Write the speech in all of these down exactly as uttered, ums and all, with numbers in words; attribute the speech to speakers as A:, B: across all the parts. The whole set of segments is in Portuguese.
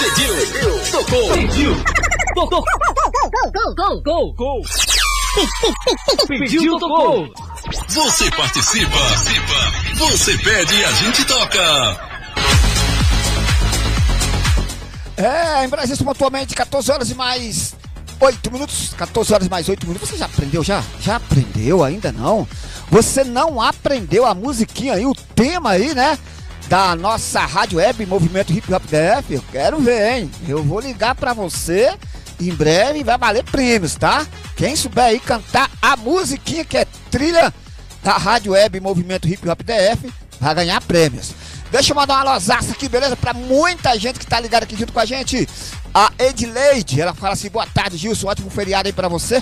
A: Pediu, tocou, pediu, tocou, gol, gol, gol, gol, pediu, tocou.
B: Você participa, participa, você pede e a gente toca.
C: É, em Brasília, pontualmente, quatorze horas e mais oito minutos. quatorze horas e mais oito minutos. Você já aprendeu? Já? Já aprendeu? Ainda não? Você não aprendeu a musiquinha aí, o tema aí, né? Da nossa Rádio Web Movimento Hip Hop D F? Eu quero ver, hein? Eu vou ligar pra você em breve e vai valer prêmios, tá? Quem souber aí cantar a musiquinha que é trilha da Rádio Web Movimento Hip Hop D F vai ganhar prêmios. Deixa eu mandar uma losaça aqui, beleza? Pra muita gente que tá ligada aqui junto com a gente. A Edileide, ela fala assim: boa tarde, Gilson, ótimo feriado aí pra você.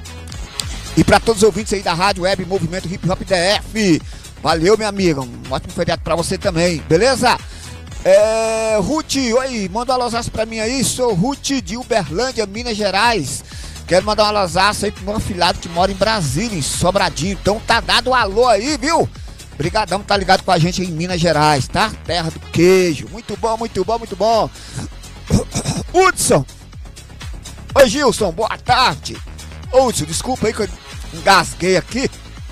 C: E pra todos os ouvintes aí da Rádio Web Movimento Hip Hop D F. Valeu, minha amiga, um ótimo feriado pra você também, beleza? É, Ruth, oi, manda uma losaça pra mim aí. Sou Ruth de Uberlândia, Minas Gerais. Quero mandar uma losaça aí pro meu afilhado que mora em Brasília, em Sobradinho. Então tá dado um alô aí, viu? Obrigadão, tá ligado com a gente aí em Minas Gerais, tá? Terra do queijo. Muito bom, muito bom, muito bom. Hudson. Oi, Gilson, boa tarde. Hudson, desculpa aí que eu engasguei aqui.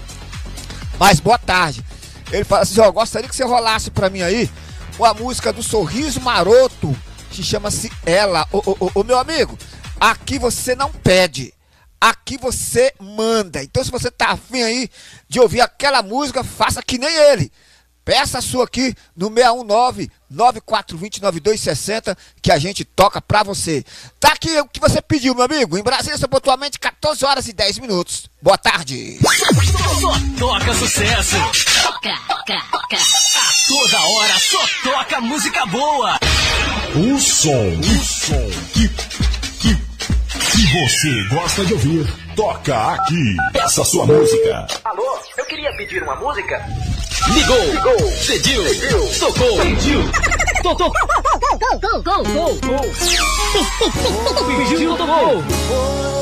C: Mas boa tarde. Ele fala assim: ó, gostaria que você rolasse pra mim aí uma música do Sorriso Maroto, que chama-se Ela. Ô, ô, ô, ô, meu amigo, aqui você não pede, aqui você manda. Então se você tá afim aí de ouvir aquela música, faça que nem ele. Peça a sua aqui no seis um nove, nove quatro dois zero, nove dois seis zero que a gente toca pra você. Tá aqui o que você pediu, meu amigo. Em Brasília, são pontualmente quatorze horas e dez minutos. Boa tarde.
A: Só toca sucesso. Toca, toca, toca. A toda hora só toca música boa.
B: O som, o som que, que, que você gosta de ouvir, toca aqui. Peça a sua música.
D: Alô, eu queria pedir uma música.
A: Ligou, ligou, pediu, pediu, tocou, pediu, tocou, gol, gol, gol, gol, gol, pediu, tocou.